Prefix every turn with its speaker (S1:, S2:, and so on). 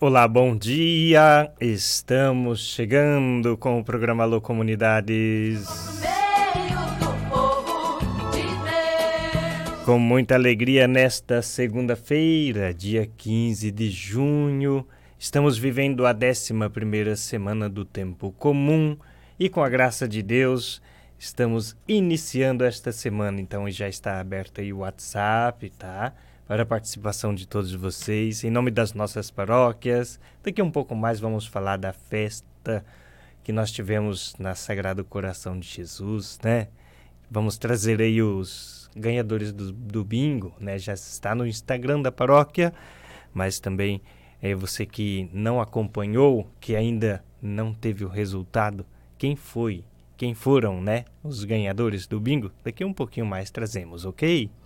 S1: Olá, bom dia! Estamos chegando com o programa Alô Comunidades. Com muita alegria nesta segunda-feira, dia 15 de junho. Estamos vivendo a 11ª semana do tempo comum e com a graça de Deus estamos iniciando esta semana. Então já está aberto aí o WhatsApp, tá? Para a participação de todos vocês, em nome das nossas paróquias. Daqui a um pouco mais vamos falar da festa que nós tivemos na Sagrado Coração de Jesus, né? Vamos trazer aí os ganhadores do bingo, né? Já está no Instagram da paróquia, mas também você que não acompanhou, que ainda não teve o resultado, quem foram, né? Os ganhadores do bingo, daqui a um pouquinho mais trazemos, ok?